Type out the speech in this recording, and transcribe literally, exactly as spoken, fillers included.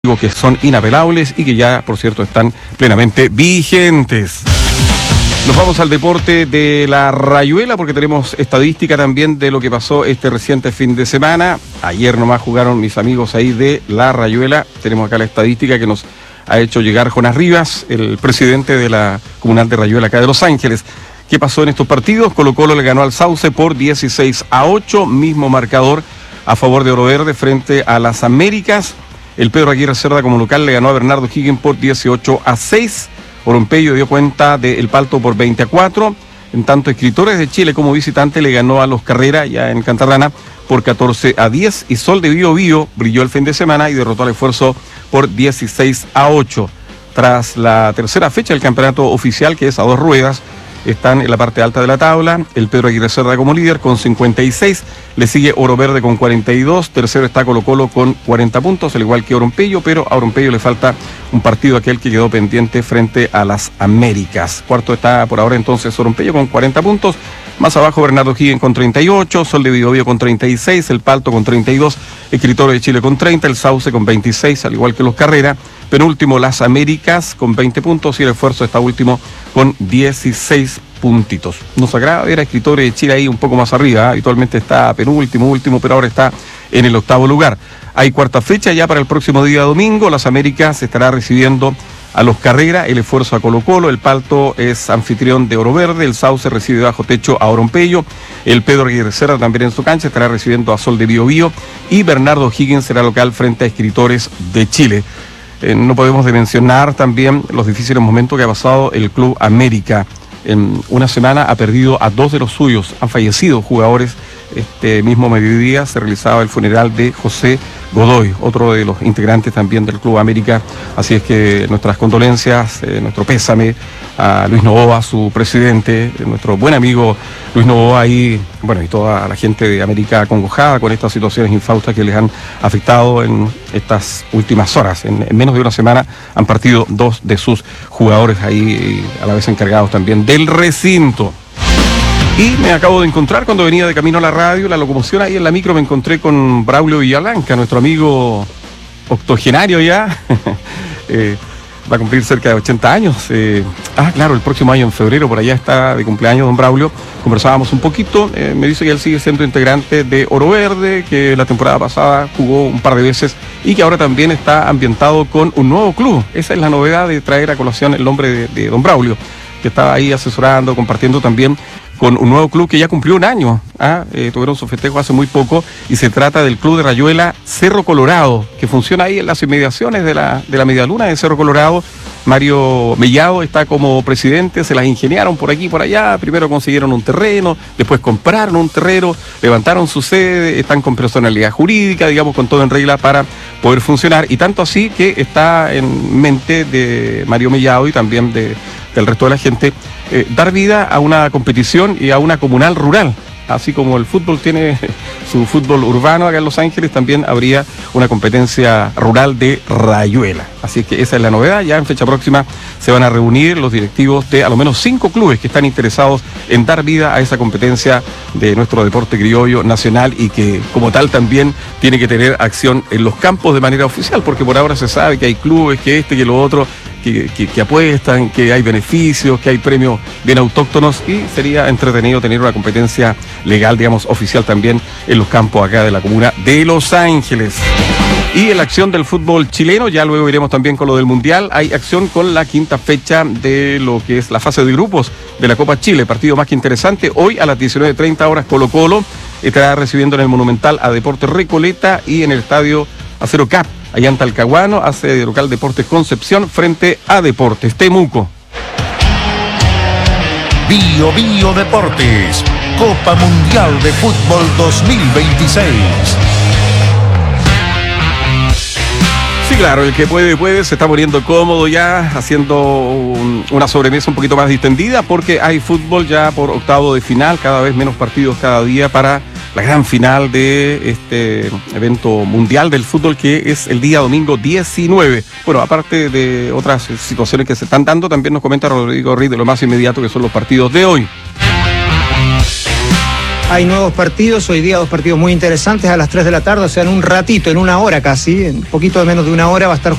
que son inapelables y que ya, por cierto, están plenamente vigentes. Nos vamos al deporte de la Rayuela porque tenemos estadística también de lo que pasó este reciente fin de semana. Ayer nomás jugaron mis amigos ahí de la Rayuela. Tenemos acá la estadística que nos ha hecho llegar Jonas Rivas, el presidente de la Comunal de Rayuela acá de Los Ángeles. ¿Qué pasó en estos partidos? Colo-Colo le ganó al Sauce por dieciséis a ocho, mismo marcador a favor de Oro Verde frente a las Américas. El Pedro Aguirre Cerda como local le ganó a Bernardo Higgins por dieciocho a seis. Orompello dio cuenta del Palto por veinte a cuatro. En tanto, Escritores de Chile como visitante le ganó a Los Carrera ya en Cantarrana por catorce a diez. Y Sol de Bío Bío brilló el fin de semana y derrotó al Esfuerzo por dieciséis a ocho. Tras la tercera fecha del campeonato oficial, que es a dos ruedas, están en la parte alta de la tabla. El Pedro Aguirre Cerda como líder con cincuenta y seis. Le sigue Oro Verde con cuarenta y dos. Tercero está Colo Colo con cuarenta puntos, al igual que Orompello, pero a Orompello le falta un partido aquel que quedó pendiente frente a las Américas. Cuarto está por ahora entonces Orompello con cuarenta puntos. Más abajo Bernardo Higgins con treinta y ocho, Sol de Biobío con treinta y seis, El Palto con treinta y dos, Escritores de Chile con treinta, El Sauce con veintiséis, al igual que Los Carrera. Penúltimo Las Américas con veinte puntos y El Esfuerzo está último con dieciséis puntitos. Nos agrada ver a Escritores de Chile ahí un poco más arriba, ¿eh? Habitualmente está penúltimo, último, pero ahora está en el octavo lugar. Hay cuarta fecha ya para el próximo día domingo. Las Américas estará recibiendo a Los Carrera, El Esfuerzo a Colo Colo, El Palto es anfitrión de Oro Verde, El Sauce recibe bajo techo a Orompello, el Pedro Aguirre Cerda también en su cancha estará recibiendo a Sol de Bío Bío y Bernardo Higgins será local frente a Escritores de Chile. Eh, no podemos de mencionar también los difíciles momentos que ha pasado el Club América. En una semana ha perdido a dos de los suyos, han fallecido jugadores. Este mismo mediodía se realizaba el funeral de José Godoy, otro de los integrantes también del Club América. Así es que nuestras condolencias, eh, nuestro pésame a Luis Novoa, su presidente, nuestro buen amigo Luis Novoa y, bueno, y toda la gente de América acongojada con estas situaciones infaustas que les han afectado en estas últimas horas. En, en menos de una semana han partido dos de sus jugadores ahí, a la vez encargados también del recinto. Y me acabo de encontrar cuando venía de camino a la radio, la locomoción ahí en la micro, me encontré con Braulio Villablanca, nuestro amigo octogenario ya, eh, va a cumplir cerca de ochenta años. Eh, ah, claro, el próximo año en febrero, por allá está de cumpleaños don Braulio. Conversábamos un poquito, eh, me dice que él sigue siendo integrante de Oro Verde, que la temporada pasada jugó un par de veces y que ahora también está ambientado con un nuevo club. Esa es la novedad de traer a colación el nombre de, de don Braulio, que estaba ahí asesorando, compartiendo también con un nuevo club que ya cumplió un año. ¿ah? Eh, tuvieron su festejo hace muy poco y se trata del Club de Rayuela Cerro Colorado, que funciona ahí en las inmediaciones de la, de la Medialuna de Cerro Colorado. Mario Mellado está como presidente, se las ingeniaron por aquí y por allá. Primero consiguieron un terreno, después compraron un terreno, levantaron su sede, están con personalidad jurídica, digamos, con todo en regla para poder funcionar. Y tanto así que está en mente de Mario Mellado y también de, del resto de la gente, eh, dar vida a una competición y a una comunal rural. Así como el fútbol tiene su fútbol urbano acá en Los Ángeles, también habría una competencia rural de Rayuela. Así que esa es la novedad. Ya en fecha próxima se van a reunir los directivos de a lo menos cinco clubes que están interesados en dar vida a esa competencia de nuestro deporte criollo nacional y que como tal también tiene que tener acción en los campos de manera oficial, porque por ahora se sabe que hay clubes, que este, que lo otro, Que, que, que apuestan, que hay beneficios, que hay premios bien autóctonos y sería entretenido tener una competencia legal, digamos, oficial también en los campos acá de la comuna de Los Ángeles. Y en la acción del fútbol chileno, ya luego iremos también con lo del Mundial, hay acción con la quinta fecha de lo que es la fase de grupos de la Copa Chile, partido más que interesante. Hoy a las diecinueve treinta horas Colo Colo estará recibiendo en el Monumental a Deportes Recoleta y en el estadio Acero Cap, allá en Talcahuano, hace de local Deportes Concepción frente a Deportes Temuco. Bio Bio Deportes, Copa Mundial de Fútbol dos mil veintiséis. Sí, claro, el que puede, puede, se está poniendo cómodo ya, haciendo un, una sobremesa un poquito más distendida, porque hay fútbol ya por octavo de final, cada vez menos partidos cada día para la gran final de este evento mundial del fútbol que es el día domingo diecinueve. Bueno, aparte de otras situaciones que se están dando, también nos comenta Rodrigo Riz de lo más inmediato que son los partidos de hoy. Hay nuevos partidos, hoy día dos partidos muy interesantes a las tres de la tarde, o sea, en un ratito, en una hora casi, en un poquito menos de una hora va a estar